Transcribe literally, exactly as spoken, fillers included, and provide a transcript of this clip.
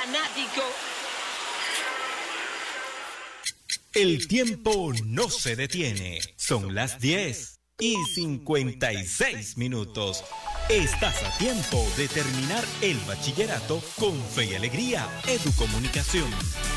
fanático. El tiempo no se detiene. Son las diez y cincuenta y seis minutos. Estás a tiempo de terminar el bachillerato con fe y alegría. Educomunicación.